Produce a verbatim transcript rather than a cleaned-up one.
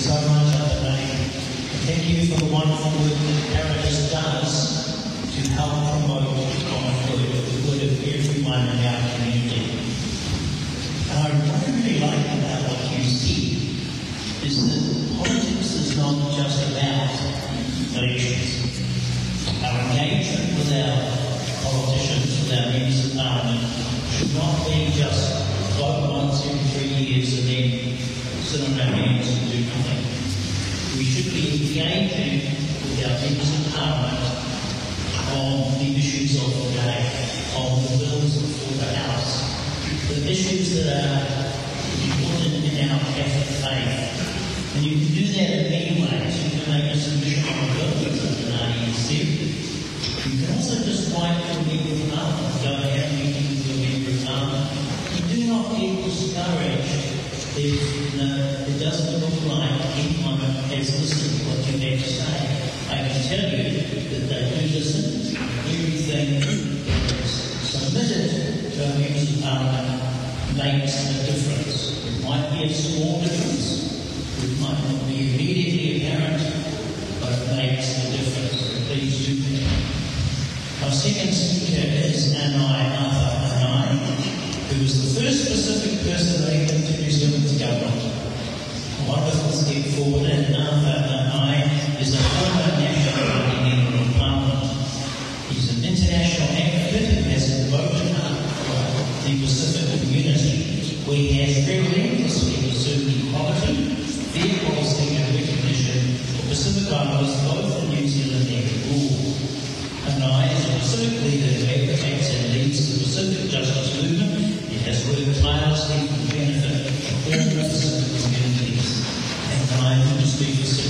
so much other day. Thank you for the wonderful work that Paradise does to help promote the common good, the good of everyone in our community. And I, what I really like about what you see is that politics is not just about elections. Our engagement with our politicians, with our members of parliament, should not be just vote once every three years and then sit on our hands and do nothing. We should be engaging with our members of parliament on the issues of the day, on the bills for the House, the issues that are important in our Catholic faith. And you can do that in many ways. You can make a submission on a bill, as Nani said. You can also just write to a member of parliament, go and have a meeting with a member of parliament. You do not get discouraged if uh, it doesn't look like anyone has listened to what you have to say. I can tell you that they do listen. Everything that is submitted to our members of parliament makes a difference. It might be a small difference. It might not be immediately apparent, but it makes a difference. Please do that. Our second speaker is Anai Arthur Anai, who was the first Pacific person elected to New Zealand's government. A wonderful step forward, and Arthur Anai is a former national member of Parliament. He's an international advocate and has devoted up to the Pacific community, where he has relentlessly pursued equality, fair policy and recognition for Pacific Islanders both in New Zealand and abroad. Anai is a Pacific leader who advocates and leads the Pacific Justice Movement. He has worked tirelessly for the benefit of all Pacific communities. And I will speak for